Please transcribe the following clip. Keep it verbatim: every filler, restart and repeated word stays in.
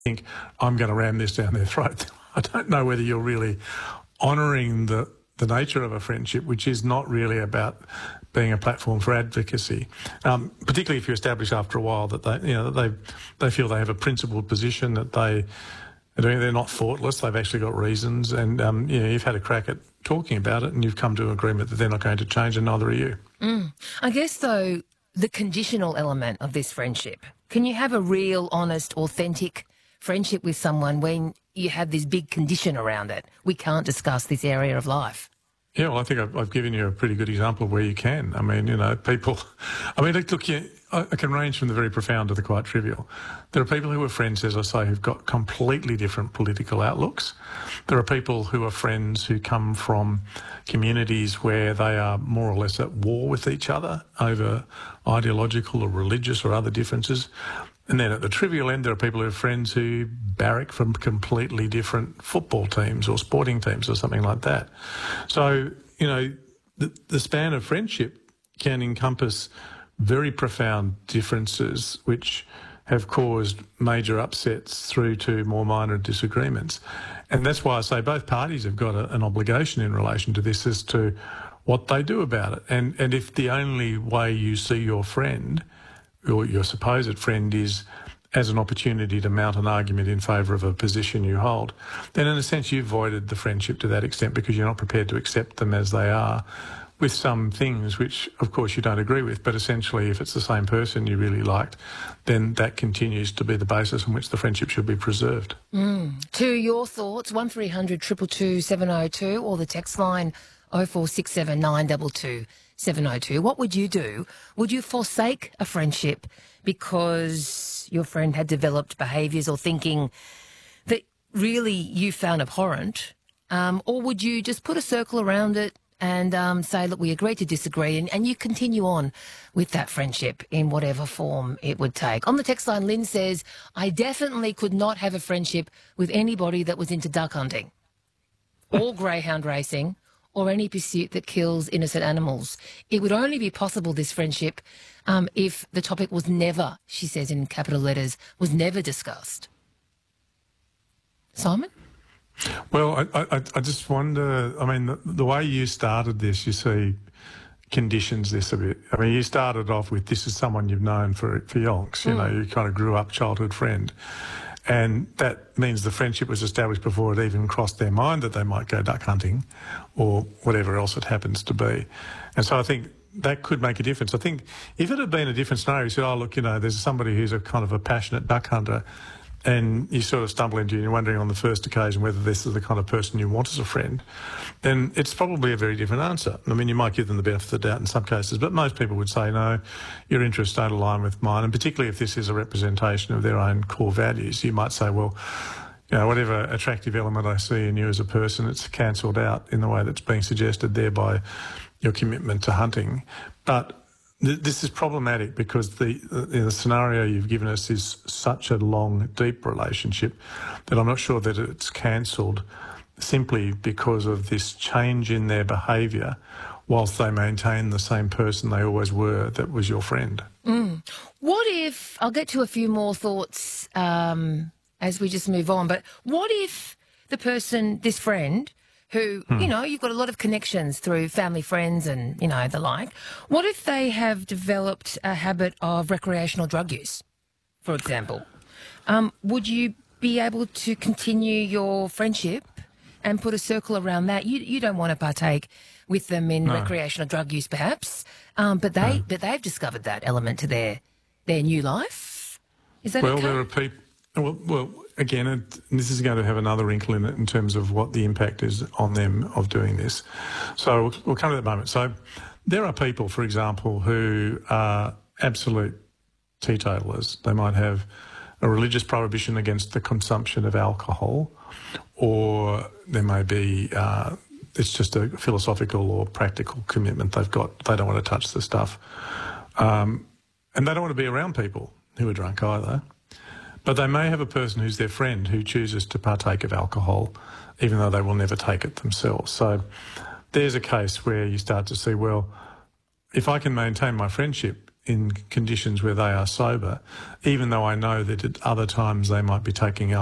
think, I'm going to ram this down their throat. I don't know whether you're really honouring the, the nature of a friendship, which is not really about being a platform for advocacy, um, particularly if you establish after a while that they, you know, that they they feel they have a principled position, that they are doing, they're not thoughtless, they've actually got reasons, and um, you know, you've had a crack at talking about it, and you've come to an agreement that they're not going to change, and neither are you. Mm. I guess though, the conditional element of this friendship. Can you have a real, honest, authentic friendship with someone when you have this big condition around it? We can't discuss this area of life. Yeah, well, I think I've, I've given you a pretty good example of where you can. I mean, you know, people... I mean, look, you, I, I can range from the very profound to the quite trivial. There are people who are friends, as I say, who've got completely different political outlooks. There are people who are friends who come from communities where they are more or less at war with each other over ideological or religious or other differences. And then at the trivial end, there are people who are friends who barrack from completely different football teams or sporting teams or something like that. So, you know, the, the span of friendship can encompass very profound differences which have caused major upsets through to more minor disagreements. And that's why I say both parties have got a, an obligation in relation to this as to what they do about it. And, and if the only way you see your friend or your supposed friend is as an opportunity to mount an argument in favour of a position you hold, then in a sense you've voided the friendship to that extent because you're not prepared to accept them as they are, with some things which, of course, you don't agree with. But essentially, if it's the same person you really liked, then that continues to be the basis on which the friendship should be preserved. Mm. To your thoughts, one three hundred two two two seven oh two or the text line oh four six seven nine two two seven oh two. What would you do? Would you forsake a friendship because your friend had developed behaviours or thinking that really you found abhorrent? Um, or would you just put a circle around it and um, say, look, we agree to disagree, and, and you continue on with that friendship in whatever form it would take? On the text line, Lynn says, I definitely could not have a friendship with anybody that was into duck hunting or greyhound racing or any pursuit that kills innocent animals. It would only be possible, this friendship, um, if the topic was never, she says in capital letters, was never discussed. Simon? Well, I, I, I just wonder, I mean, the, the way you started this, you see, conditions this a bit. I mean, you started off with, this is someone you've known for, for yonks, you mm. know, you kind of grew up, childhood friend. And that means the friendship was established before it even crossed their mind that they might go duck hunting or whatever else it happens to be. And so I think that could make a difference. I think if it had been a different scenario, you said, oh, look, you know, there's somebody who's a kind of a passionate duck hunter, and you sort of stumble into it and you're wondering on the first occasion whether this is the kind of person you want as a friend, then it's probably a very different answer. I mean, you might give them the benefit of the doubt in some cases, but most people would say, no, your interests don't align with mine. And particularly if this is a representation of their own core values, you might say, well, you know, whatever attractive element I see in you as a person, it's cancelled out in the way that's being suggested there by your commitment to hunting. But this is problematic because the, the the scenario you've given us is such a long, deep relationship that I'm not sure that it's cancelled simply because of this change in their behaviour whilst they maintain the same person they always were that was your friend. Mm. What if, I'll get to a few more thoughts um, as we just move on, but what if the person, this friend, who, hmm. you know, you've got a lot of connections through family, friends and, you know, the like. What if they have developed a habit of recreational drug use, for example? Um, would you be able to continue your friendship and put a circle around that? You you don't want to partake with them in no. recreational drug use, perhaps, um, but they no. but they've discovered that element to their their new life. Is that well? okay? There are people. Well, well, again, it, this is going to have another wrinkle in it in terms of what the impact is on them of doing this. So we'll, we'll come to that moment. So there are people, for example, who are absolute teetotalers. They might have a religious prohibition against the consumption of alcohol, or there may be, uh, it's just a philosophical or practical commitment they've got. They don't want to touch the stuff. Um, and they don't want to be around people who are drunk either. But they may have a person who's their friend who chooses to partake of alcohol, even though they will never take it themselves. So there's a case where you start to see, well, if I can maintain my friendship in conditions where they are sober, even though I know that at other times they might be taking alcohol